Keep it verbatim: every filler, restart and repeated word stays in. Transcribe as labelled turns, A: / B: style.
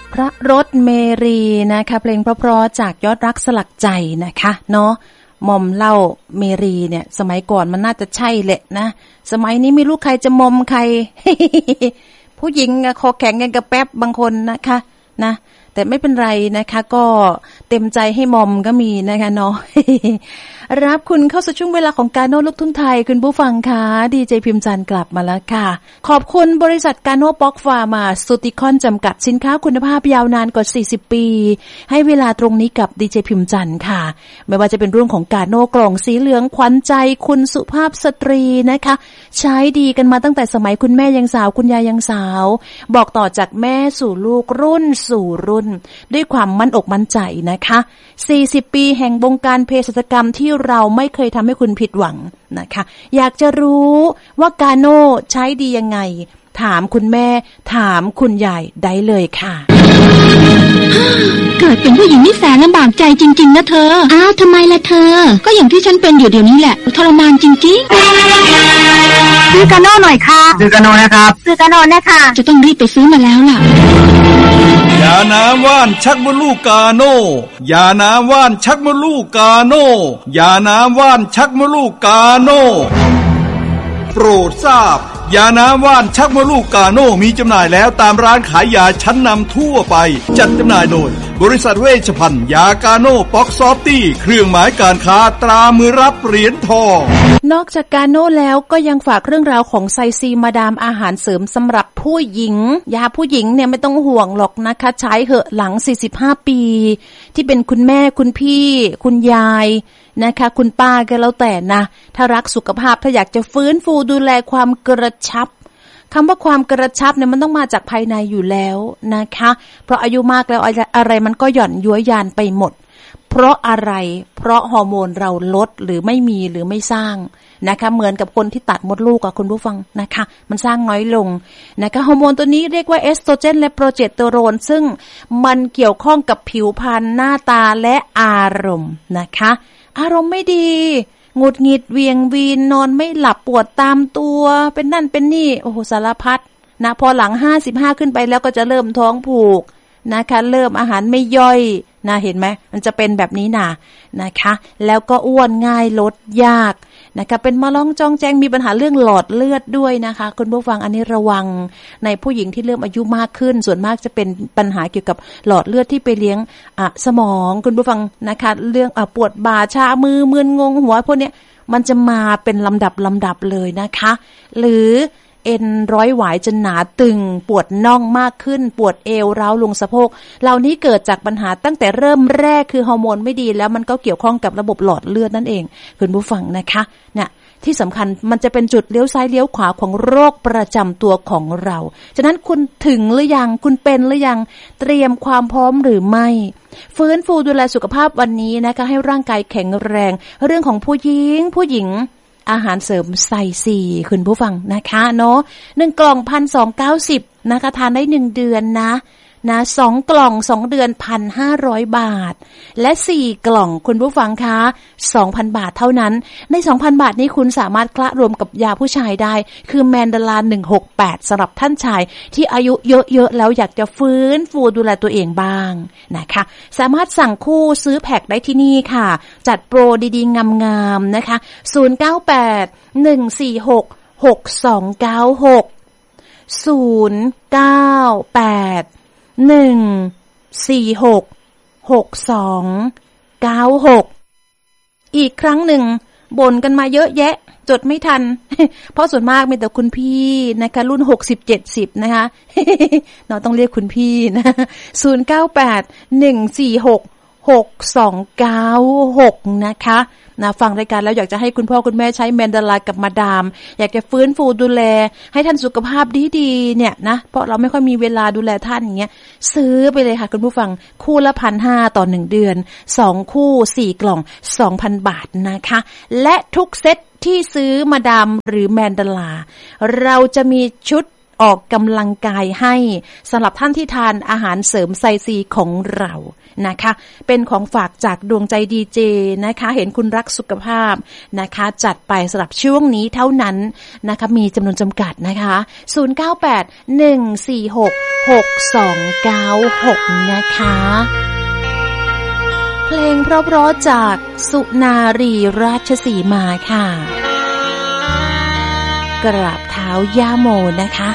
A: พระรถเมรีนะคะเพลงเพราะๆจากยอดรักสลักใจนะคะเนาะมอมเล่าเมรีเนี่ยสมัยก่อนมันน่าจะใช่แหละนะสมัยนี้ไม่รู้ใครจะมอมใคร ผู้หญิงคอแข็งกันกระแป๊บบางคนนะคะนะแต่ไม่เป็นไรนะคะก็เต็มใจให้มอมก็มีนะคะเนาะ รับคุณเข้าสู่ช่วงเวลาของการโน้ลูกทุ่งไทยคุณผู้ฟังคะดีเจพิมพ์จันทร์กลับมาแล้วค่ะขอบคุณบริษัทกาโน่ป๊อกฟาร์มาสูติคอนจำกัดสินค้าคุณภาพยาวนานกว่าสี่สิบปีให้เวลาตรงนี้กับดีเจพิมพ์จันทร์ค่ะไม่ว่าจะเป็นเรื่องของกาโน่กล่องสีเหลืองขวัญใจคุณสุภาพสตรีนะคะใช้ดีกันมาตั้งแต่สมัยคุณแม่ยังสาวคุณยายยังสาวบอกต่อจากแม่สู่ลูกรุ่นสู่รุ่นด้วยความมั่นอกมั่นใจนะคะสี่สิบปีแห่งวงการเภสัชกรรมที่เราไม่เคยทำให้คุณผิดหวังนะคะอยากจะรู้ว่ากาโน่ใช้ดียังไงถามคุณแม่ถามคุณยายได้เลยค่ะ
B: เกิดเป็นผู้หญิงนี่แสนลำบากใจจริงๆนะเธออ้าวทำไมล่ะเธอก็อย่างที่ฉันเป็นอยู่เดี๋ยวนี้แหละทรมานจริงๆซื้อกาโน่หน่อยค่ะ
C: ซื้อกาโน่นะครับ
B: ซื้อกาโน่นะคะจะต้องรีบไปซื้อมาแล้วล่ะ
D: ยาน้ำว่านชักมดลูกกาโน่ยาน้ำว่านชักมดลูกกาโน่ยาน้ำว่านชักมดลูกกาโน่โปรดทราบยาน้ำว่านชักมดลูกกาโน่มีจำหน่ายแล้วตามร้านขายยาชั้นนำทั่วไปจัดจำหน่ายโดยบริษัทเวชภัณฑ์ยากาโน่ป๊อกซอฟตี้เครื่องหมายการค้าตรามือรับเหรียญทอง
A: นอกจากกาโน่แล้วก็ยังฝากเรื่องราวของไซซีมาดามอาหารเสริมสำหรับผู้หญิงยาผู้หญิงเนี่ยไม่ต้องห่วงหรอกนะคะใช้เหอะหลังสี่สิบห้าปีที่เป็นคุณแม่คุณพี่คุณยายนะคะคุณป้าก็แล้วแต่นะถ้ารักสุขภาพถ้าอยากจะฟื้นฟูดูแลความกระชับคำว่าความกระชับเนี่ยมันต้องมาจากภายในอยู่แล้วนะคะเพราะอายุมากแล้วอะไรมันก็หย่อนย้วยยานไปหมดเพราะอะไรเพราะฮอร์โมนเราลดหรือไม่มีหรือไม่สร้างนะคะเหมือนกับคนที่ตัดมดลูกอะคุณผู้ฟังนะคะมันสร้างน้อยลงนะคะฮอร์โมนตัวนี้เรียกว่าเอสโตรเจนและโปรเจสเตอโรนซึ่งมันเกี่ยวข้องกับผิวพรรณหน้าตาและอารมณ์นะคะอารมณ์ไม่ดีหงุดหงิดเวียงวีนนอนไม่หลับปวดตามตัวเป็นนั่นเป็นนี่โอ้โหสารพัดนะพอหลังห้าสิบห้าขึ้นไปแล้วก็จะเริ่มท้องผูกนะคะเริ่มอาหารไม่ย่อยนะเห็นไหมมันจะเป็นแบบนี้นะนะคะแล้วก็อ้วนง่ายลดยากนะคะเป็นมะล้องจองแจงมีปัญหาเรื่องหลอดเลือดด้วยนะคะคุณผู้ฟังอันนี้ระวังในผู้หญิงที่เริ่มอายุมากขึ้นส่วนมากจะเป็นปัญหาเกี่ยวกับหลอดเลือดที่ไปเลี้ยงอ่ะสมองคุณผู้ฟังนะคะเรื่องอ่ะปวดบ่าชามือมึนงงหัวพวกเนี้ยมันจะมาเป็นลำดับลำดับเลยนะคะหรือเอ็นร้อยหวายจะหนาตึงปวดน่องมากขึ้นปวดเอวร้าวลงสะโพกเหล่านี้เกิดจากปัญหาตั้งแต่เริ่มแรกคือฮอร์โมนไม่ดีแล้วมันก็เกี่ยวข้องกับระบบหลอดเลือดนั่นเองคุณผู้ฟังนะคะเนี่ยที่สำคัญมันจะเป็นจุดเลี้ยวซ้ายเลี้ยวขวาของโรคประจำตัวของเราฉะนั้นคุณถึงหรือยังคุณเป็นหรือยังเตรียมความพร้อมหรือไม่ฟื้นฟูดูแลสุขภาพวันนี้นะคะให้ร่างกายแข็งแรงเรื่องของผู้หญิงผู้หญิงอาหารเสริมไซซีคุณผู้ฟังนะคะเนาะหนึ่งกล่อง หนึ่งพันสองร้อยเก้าสิบ นะคะทานได้หนึ่งเดือนนะนะสองกล่องสองเดือน หนึ่งพันห้าร้อย บาทและสี่กล่องคุณผู้ฟังคะ สองพัน บาทเท่านั้นใน สองพัน บาทนี้คุณสามารถคละรวมกับยาผู้ชายได้คือแมนดาลาหนึ่งหกแปดสำหรับท่านชายที่อายุเยอะๆแล้วอยากจะฟื้นฟูดูแลตัวเองบ้างนะคะสามารถสั่งคู่ซื้อแพ็คได้ที่นี่ค่ะจัดโปรดีๆงามๆนะคะศูนย์ เก้า แปด หนึ่ง สี่ หก หก สอง เก้า หก ศูนย์ เก้า แปดหนึ่ง สี่ หก หก สอง เก้า หกอีกครั้งหนึ่งบ่นกันมาเยอะแยะจดไม่ทัน เพราะส่วนมากมีแต่คุณพี่นะคะรุ่นหกสิบ เจ็ดสิบนะคะ เราต้องเรียกคุณพี่นะ ศูนย์ เก้า แปด หนึ่ง สี่ หก หก สอง เก้า หกนะคะนะฟังรายการแล้วอยากจะให้คุณพ่อคุณแม่ใช้แมนดาลากับมาดามอยากจะฟื้นฟูดูแลให้ท่านสุขภาพดีๆเนี่ยนะเพราะเราไม่ค่อยมีเวลาดูแลท่านอย่างเงี้ยซื้อไปเลยค่ะคุณผู้ฟังคู่ละ หนึ่งพันห้าร้อย ต่อหนึ่งเดือนสองคู่สี่กล่อง สองพัน บาทนะคะและทุกเซตที่ซื้อมาดามหรือแมนดาลาเราจะมีชุดออกกำลังกายให้สำหรับท่านที่ทานอาหารเสริมไซซีของเรานะคะเป็นของฝากจากดวงใจดีเจนะคะเห็นคุณรักสุขภาพนะคะจัดไปสำหรับช่วงนี้เท่านั้นนะคะมีจำนวนจำกัดนะคะศูนย์ เก้า แปด หนึ่ง สี่ หก หก สอง เก้า หกนะคะเพลงเพราะๆจากสุนารีราชสีมาค่ะกราบเท้าย่าโมนะคะ